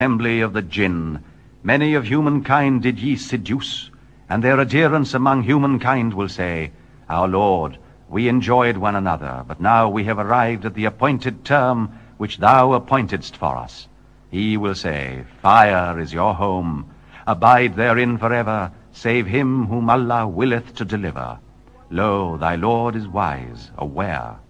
assembly of the Jinn, many of humankind did ye seduce, and their adherents among humankind will say, Our Lord, we enjoyed one another, but now we have arrived at the appointed term which thou appointedst for us. He will say, Fire is your home. Abide therein forever, save him whom Allah willeth to deliver. Lo, thy Lord is wise, aware.